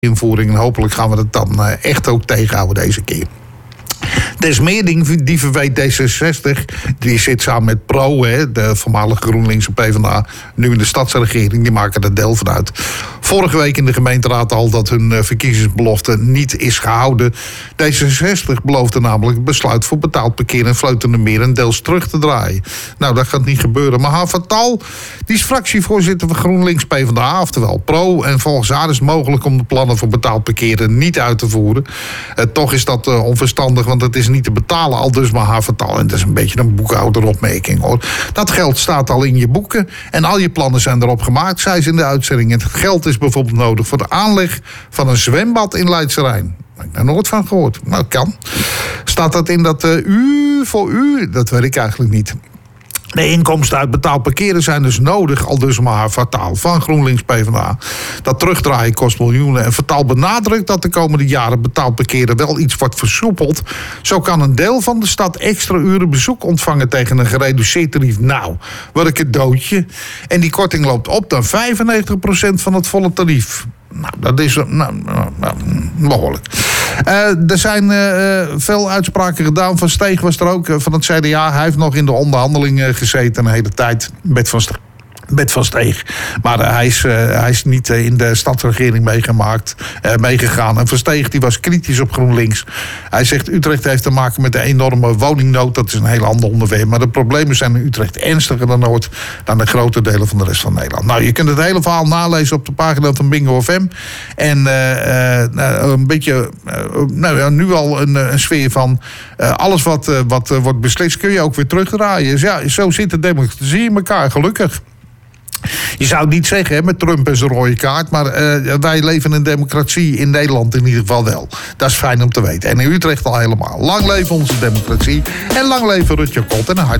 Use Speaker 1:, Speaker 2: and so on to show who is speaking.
Speaker 1: invoering. En hopelijk gaan we het dan echt ook tegenhouden deze keer. Desmeerding, die verweet D66, die zit samen met Pro, de voormalige GroenLinks en PvdA, nu in de stadsregering, die maken er deel van uit. Vorige week in de gemeenteraad al dat hun verkiezingsbelofte niet is gehouden. D66 beloofde namelijk het besluit voor betaald parkeren in Vleuten-De-Meer en deels terug te draaien. Nou, dat gaat niet gebeuren. Maar Havertal, die is fractievoorzitter van GroenLinks PvdA, oftewel Pro. En volgens haar is het mogelijk om de plannen voor betaald parkeren niet uit te voeren. Toch is dat onverstandig, want het is niet te betalen, al dus maar Havertal. En dat is een beetje een boekhouderopmerking, hoor. Dat geld staat al in je boeken en al je plannen zijn erop gemaakt, zei ze in de uitzending. Het geld is bijvoorbeeld nodig voor de aanleg van een zwembad in Leidse Rijn. Daar heb ik daar nooit van gehoord. Nou, kan. Staat dat in dat u voor u? Dat weet ik eigenlijk niet. De inkomsten uit betaald parkeren zijn dus nodig, al dus maar Vertaal van GroenLinks PvdA. Dat terugdraaien kost miljoenen. En Vertaal benadrukt dat de komende jaren betaald parkeren wel iets wordt versoepeld. Zo kan een deel van de stad extra uren bezoek ontvangen tegen een gereduceerd tarief. Nou, wat een cadeautje. En die korting loopt op dan 95% van het volle tarief. Nou, dat is behoorlijk. Er zijn veel uitspraken gedaan. Van Steeg was er ook, van het CDA. Hij heeft nog in de onderhandelingen gezeten een hele tijd. Bert van Steeg. Maar hij is niet in de stadsregering meegegaan. En Van Steeg die was kritisch op GroenLinks. Hij zegt Utrecht heeft te maken met de enorme woningnood. Dat is een heel ander onderwerp. Maar de problemen zijn in Utrecht ernstiger dan de grote delen van de rest van Nederland. Nou, je kunt het hele verhaal nalezen op de pagina van Bingo FM. En een beetje nu al een sfeer van alles wat wordt beslist kun je ook weer terugdraaien. Dus ja, zo zit de democratie in elkaar, gelukkig. Je zou het niet zeggen met Trump en zijn rode kaart, maar wij leven in een democratie in Nederland in ieder geval wel. Dat is fijn om te weten. En in Utrecht al helemaal. Lang leven onze democratie en lang leven Rutger Kot en een hart.